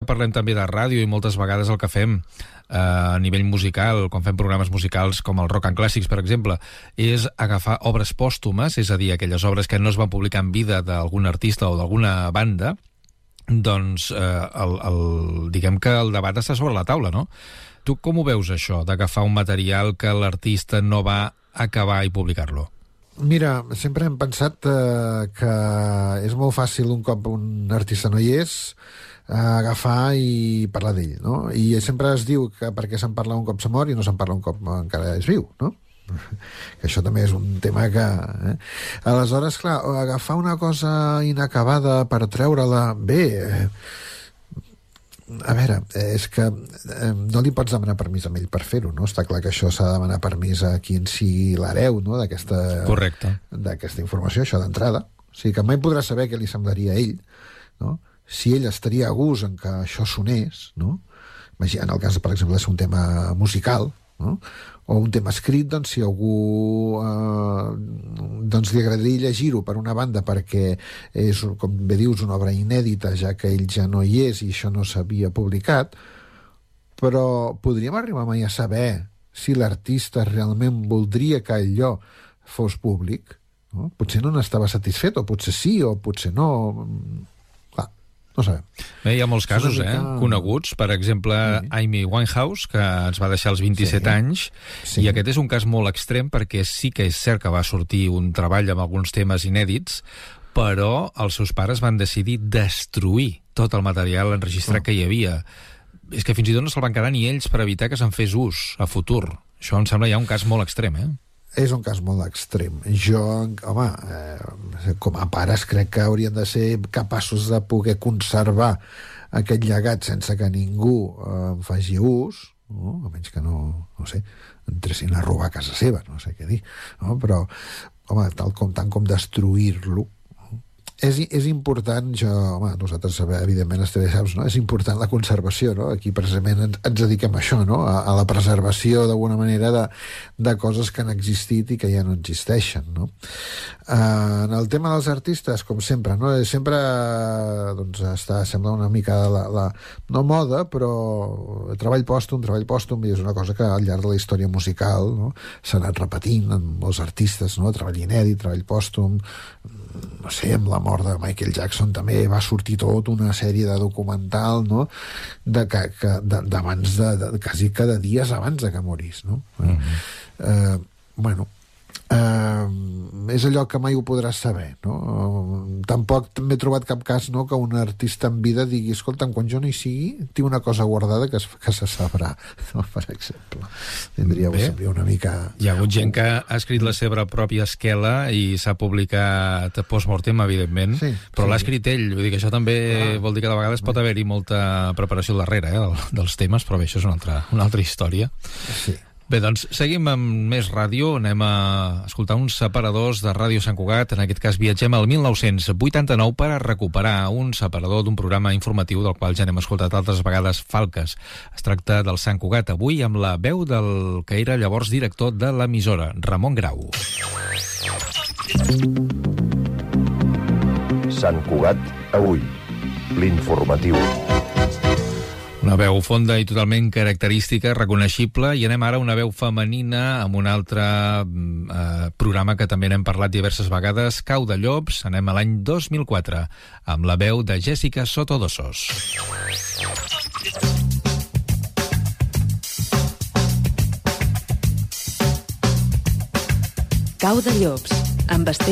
parlem també de ràdio i moltes vegades el que fem a nivell musical, quan fem programes musicals com el Rock and Classics, per exemple, és agafar obres pòstumes, és a dir, aquelles obres que no es van publicar en vida d'algun artista o d'alguna banda, doncs diguem que el debat està sobre la taula, no? Tu com ho veus, això, d'agafar un material que l'artista no va acabar i publicar-lo? Mira, sempre hem pensat que és molt fàcil un cop un artista no hi és agafar i parlar d'ell, no? I sempre es diu que perquè se'n parla un cop se mor i no se'n parla un cop encara és viu, no? Que això també és un tema que... Aleshores, clar, agafar una cosa inacabada per treure-la... Bé, a veure, és que no li pots demanar permís a ell per fer-ho, no? Està clar que això s'ha de demanar permís a qui en sigui l'hereu, no?, d'aquesta informació, això d'entrada. O sigui, que mai podrà saber què li semblaria a ell, no?, si ell estaria a gust en que això sonés, no? En el cas, per exemple, de ser un tema musical, no?, o un tema escrit, doncs si algú doncs li agradaria llegir-ho per una banda perquè és, com bé dius, una obra inèdita, ja que ell ja no hi és i això no s'havia publicat, però podríem arribar mai a saber si l'artista realment voldria que allò fos públic, no? Potser no n'estava satisfet, o potser sí, o potser no... No sabem. Bé, hi ha molts casos, coneguts. Per exemple, Amy Winehouse, que ens va deixar als 27 anys, i aquest és un cas molt extrem perquè sí que és cert que va sortir un treball amb alguns temes inèdits, però els seus pares van decidir destruir tot el material enregistrat que hi havia. És que fins i tot no se'l van quedar ni ells per evitar que se'n fes ús a futur. Això em sembla ja un cas molt extrem, És un cas molt extrem. Jo, home, com a pares crec que haurien de ser capaços de poder conservar aquest llegat sense que ningú en faci ús, no? A menys que no sé, entressin a robar a casa seva, no sé què dir, no? Però, home, tant com destruir-lo, és important, nosaltres, evidentment, les TVSAPs, no? És important la conservació, no? Aquí precisament ens dediquem a això, no? A la preservació, d'alguna manera, de coses que han existit i que ja no existeixen, no? En el tema dels artistes, com sempre, no? Sempre, doncs, sembla una mica no moda, però treball pòstum, i és una cosa que al llarg de la història musical, no?, s'ha anat repetint en molts artistes, no? Treball inèdit, treball pòstum, no sé, amb la mort de Michael Jackson també va sortir tot una sèrie de documental, no?, d'abans quasi cada dies abans de que morís, no? És allò que mai ho podràs saber, no? Tampoc m'he trobat cap cas, no?, que un artista en vida digui, escolta, quan jo no hi sigui, tinc una cosa guardada que se sabrà, no? Per exemple. Tindria una mica... Hi ha hagut gent que ha escrit la seva pròpia esquela i s'ha publicat post-mortem, evidentment, però l'ha escrit ell. Vull dir que això també vol dir que de vegades pot haver-hi molta preparació al darrere, dels temes, però bé, això és una altra història. Sí. Bé, doncs seguim amb més ràdio. Anem a escoltar uns separadors de Ràdio Sant Cugat. En aquest cas viatgem al 1989 per a recuperar un separador d'un programa informatiu del qual ja n'hem escoltat altres vegades falques. Es tracta del Sant Cugat avui amb la veu del que era llavors director de l'emissora, Ramon Grau. Sant Cugat avui, l'informatiu. Una veu fonda i totalment característica, reconeixible, i anem ara a una veu femenina amb un altre programa que també n'hem parlat diverses vegades, Cau de Llops. Anem a l'any 2004 amb la veu de Jessica Sotodosos. Cau de Llops, amb